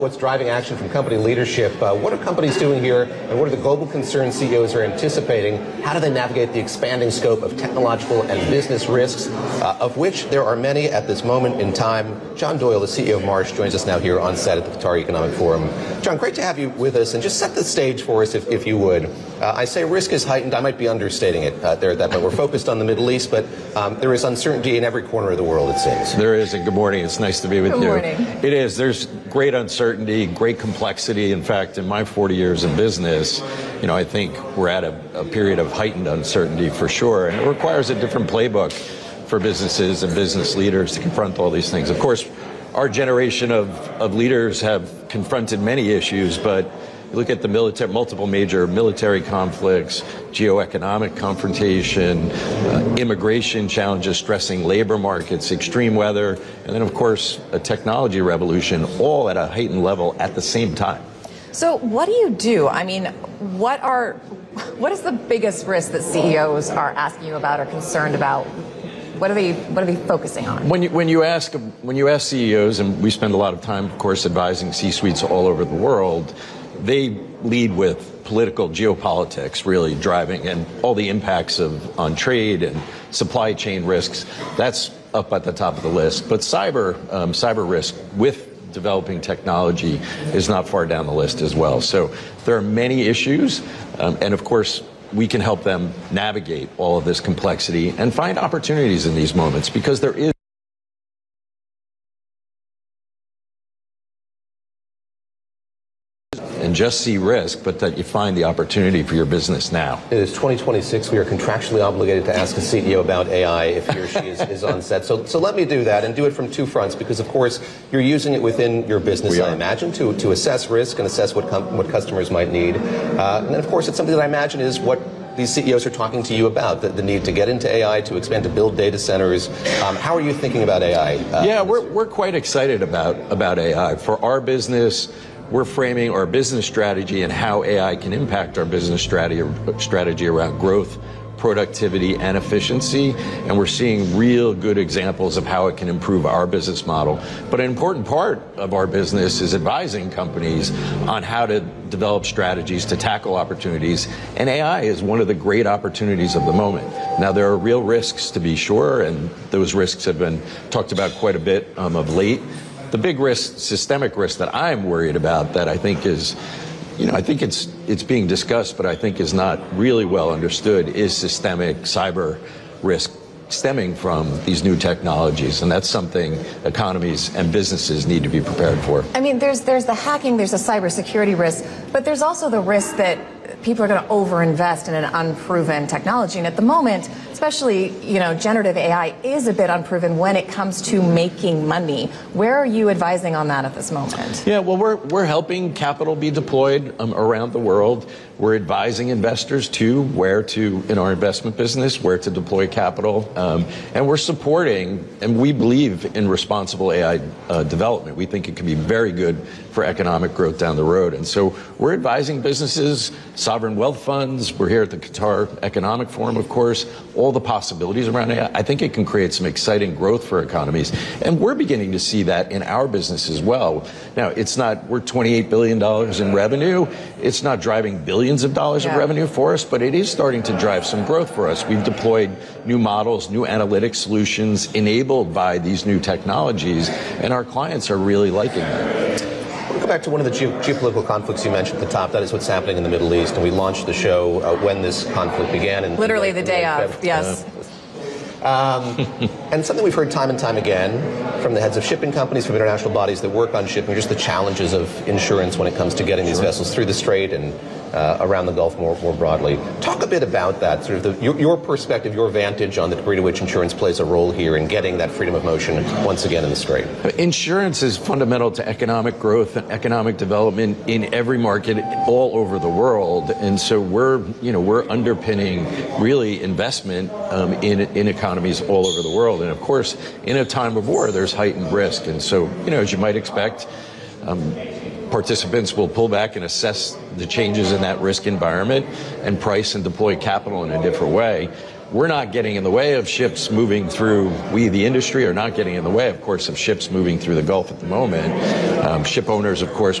What's driving action from company leadership? What are companies doing here, and what are the global concerns CEOs are anticipating? How do they navigate the expanding scope of technological and business risks, of which there are many at this moment in time? John Doyle, the CEO of Marsh, joins us now here on set at the Qatar Economic Forum. John, great to have you with us, and just set the stage for us, if you would. I say risk is heightened. I might be understating it there at that, but we're focused on the Middle East, but there is uncertainty in every corner of the world, it seems. There is, and good morning. It's nice to be with you. Good morning. It is. There's great uncertainty, great complexity. In fact, in my 40 years in business, I think we're at a period of heightened uncertainty for sure, and it requires a different playbook for businesses and business leaders to confront all these things. Of course, our generation of leaders have confronted many issues, but you look at the multiple major military conflicts, geoeconomic confrontation, immigration challenges stressing labor markets, extreme weather, and then, of course, a technology revolution, all at a heightened level at the same time. So what do you do? I mean, what is the biggest risk that CEOs are asking you about or concerned about? What are they focusing on? When you ask CEOs, and we spend a lot of time, of course, advising C-suites all over the world, they lead with political geopolitics really driving, and all the impacts on trade and supply chain risks. That's up at the top of the list. But cyber risk with developing technology is not far down the list as well. So there are many issues, and of course, we can help them navigate all of this complexity and find opportunities in these moments, because there is and just see risk, but that you find the opportunity for your business now. It is 2026. We are contractually obligated to ask a CEO about AI if he or she is on set. So let me do that, and do it from two fronts, because, of course, you're using it within your business, I imagine, to assess risk and assess what customers might need. And then, of course, it's something that I imagine is what these CEOs are talking to you about, the need to get into AI, to expand, to build data centers. How are you thinking about AI? We're quite excited about AI. For our business, we're framing our business strategy and how AI can impact our business strategy around growth, productivity, and efficiency. And we're seeing real good examples of how it can improve our business model. But an important part of our business is advising companies on how to develop strategies to tackle opportunities. And AI is one of the great opportunities of the moment. Now, there are real risks, to be sure, and those risks have been talked about quite a bit of late. The big risk, systemic risk that I'm worried about, that I think is, I think it's being discussed, but I think is not really well understood, is systemic cyber risk stemming from these new technologies, and that's something economies and businesses need to be prepared for. I mean, there's the hacking, there's the cybersecurity risk, but there's also the risk that people are going to overinvest in an unproven technology. And at the moment, especially, generative AI is a bit unproven when it comes to making money. Where are you advising on that at this moment? Yeah, well, we're helping capital be deployed around the world. We're advising investors where to, in our investment business, where to deploy capital. And we're supporting, and we believe in responsible AI development. We think it can be very good for economic growth down the road. And so we're advising businesses, sovereign wealth funds. We're here at the Qatar Economic Forum, of course, all the possibilities around AI. I think it can create some exciting growth for economies. And we're beginning to see that in our business as well. Now, we're $28 billion in revenue. It's not driving billions of dollars of revenue for us, but it is starting to drive some growth for us. We've deployed new models, new analytic solutions enabled by these new technologies, and our clients are really liking that. We'll go back to one of the geopolitical conflicts you mentioned at the top. That is what's happening in the Middle East. And we launched the show when this conflict began. Literally the day of, yes. And something we've heard time and time again from the heads of shipping companies, from international bodies that work on shipping, just the challenges of insurance when it comes to getting these vessels through the strait and around the Gulf more broadly. Talk a bit about that, sort of your perspective, your vantage on the degree to which insurance plays a role here in getting that freedom of motion once again in the strait. Insurance is fundamental to economic growth and economic development in every market all over the world. And so we're underpinning really investment in economies all over the world. And of course, in a time of war, there's heightened risk. And so, as you might expect, participants will pull back and assess the changes in that risk environment and price and deploy capital in a different way. we're not getting in the way of ships moving through, we, the industry, are not getting in the way, of course, of ships moving through the Gulf at the moment. Ship owners, of course,